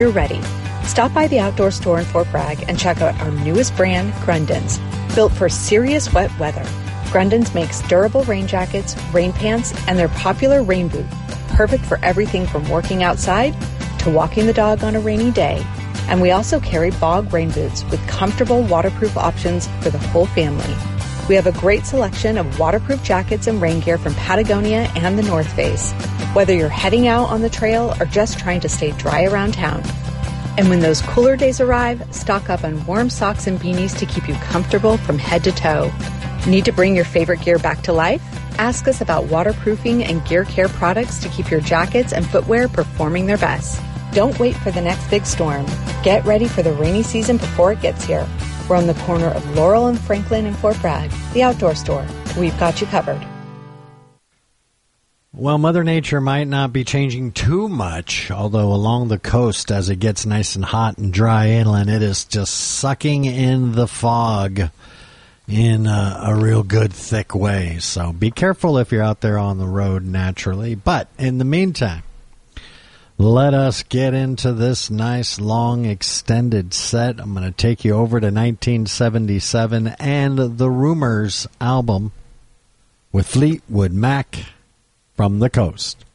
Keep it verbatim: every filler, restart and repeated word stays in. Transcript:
you're ready. Stop by the outdoor store in Fort Bragg and check out our newest brand, Grundens. Built for serious wet weather, Grundens makes durable rain jackets, rain pants, and their popular rain boot, perfect for everything from working outside to walking the dog on a rainy day. And we also carry bog rain boots with comfortable waterproof options for the whole family. We have a great selection of waterproof jackets and rain gear from Patagonia and the North Face, whether you're heading out on the trail or just trying to stay dry around town. And when those cooler days arrive, stock up on warm socks and beanies to keep you comfortable from head to toe. Need to bring your favorite gear back to life? Ask us about waterproofing and gear care products to keep your jackets and footwear performing their best. Don't wait for the next big storm. Get ready for the rainy season before it gets here. We're on the corner of Laurel and Franklin in Fort Bragg, the outdoor store. We've got you covered. Well, Mother Nature might not be changing too much, although along the coast, as it gets nice and hot and dry inland, it is just sucking in the fog in a, a real good, thick way. So be careful if you're out there on the road naturally. But in the meantime, let us get into this nice, long, extended set. I'm going to take you over to nineteen seventy-seven and the Rumors album with Fleetwood Mac, From the Coast.